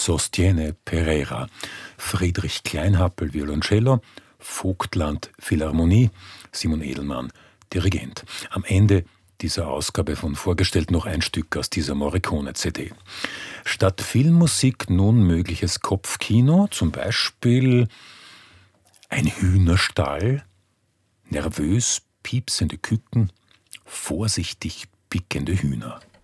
Sostiene Pereira, Friedrich Kleinhappel Violoncello, Vogtland Philharmonie, Simon Edelmann Dirigent. Am Ende dieser Ausgabe von Vorgestellt noch ein Stück aus dieser Morricone-CD. Statt Filmmusik nun mögliches Kopfkino, zum Beispiel ein Hühnerstall, nervös piepsende Küken, vorsichtig pickende Hühner.